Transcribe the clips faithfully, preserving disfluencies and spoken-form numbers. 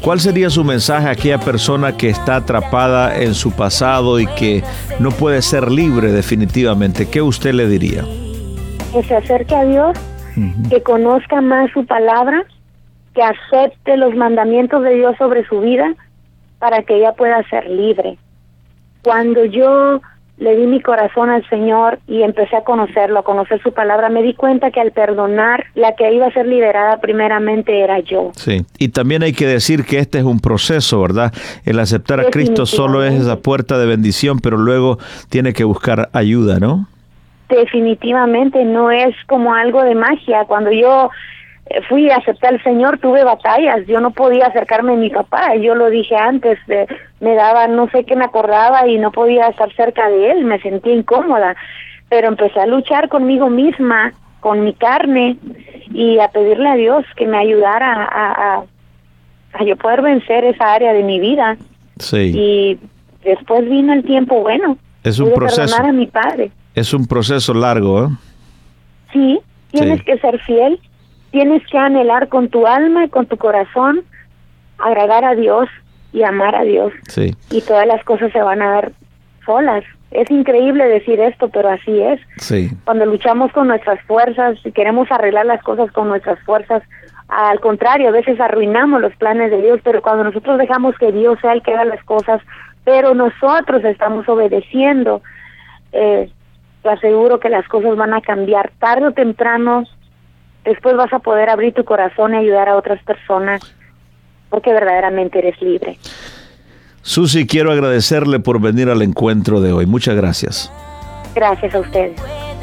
¿Cuál sería su mensaje a aquella persona que está atrapada en su pasado y que no puede ser libre definitivamente? ¿Qué usted le diría? Que se acerque a Dios, uh-huh. que conozca más su palabra, que acepte los mandamientos de Dios sobre su vida para que ella pueda ser libre. Cuando yo le di mi corazón al Señor y empecé a conocerlo, a conocer su palabra, me di cuenta que al perdonar, la que iba a ser liberada primeramente era yo. Sí, y también hay que decir que este es un proceso, ¿verdad? El aceptar a Cristo solo es esa puerta de bendición, pero luego tiene que buscar ayuda, ¿no? Definitivamente, no es como algo de magia. Cuando yo fui a aceptar al Señor, tuve batallas. Yo no podía acercarme a mi papá. Yo lo dije antes, de, me daba, no sé qué me acordaba y no podía estar cerca de él. Me sentía incómoda. Pero empecé a luchar conmigo misma, con mi carne, y a pedirle a Dios que me ayudara a, a, a yo poder vencer esa área de mi vida. Sí. Y después vino el tiempo bueno. Es un Pude proceso. perdonar a mi padre. Es un proceso largo, ¿eh? Sí, tienes Sí. que ser fiel. Tienes que anhelar con tu alma y con tu corazón, agradar a Dios y amar a Dios. Sí. Y todas las cosas se van a dar solas. Es increíble decir esto, pero así es. Sí. Cuando luchamos con nuestras fuerzas y queremos arreglar las cosas con nuestras fuerzas, al contrario, a veces arruinamos los planes de Dios, pero cuando nosotros dejamos que Dios sea el que haga las cosas, pero nosotros estamos obedeciendo, eh, te aseguro que las cosas van a cambiar tarde o temprano. Después vas a poder abrir tu corazón y ayudar a otras personas porque verdaderamente eres libre. Susi, quiero agradecerle por venir al encuentro de hoy. Muchas gracias. Gracias a ustedes.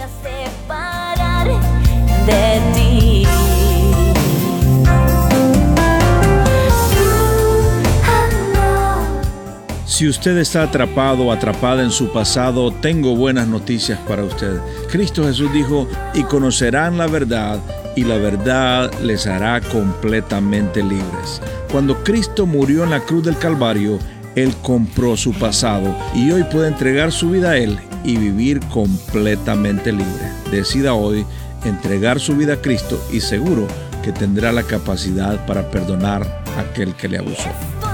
Si usted está atrapado o atrapada en su pasado, tengo buenas noticias para usted. Cristo Jesús dijo, y conocerán la verdad, y la verdad les hará completamente libres. Cuando Cristo murió en la cruz del Calvario, Él compró su pasado y hoy puede entregar su vida a Él y vivir completamente libre. Decida hoy entregar su vida a Cristo y seguro que tendrá la capacidad para perdonar a aquel que le abusó.